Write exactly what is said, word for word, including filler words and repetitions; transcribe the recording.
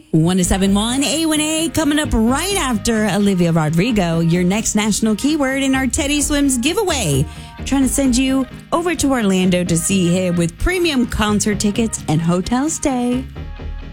one oh seven point one A one A coming up right after Olivia Rodrigo, your next national keyword in our Teddy Swims giveaway. Trying to send you over to Orlando to see him with premium concert tickets and hotel stay.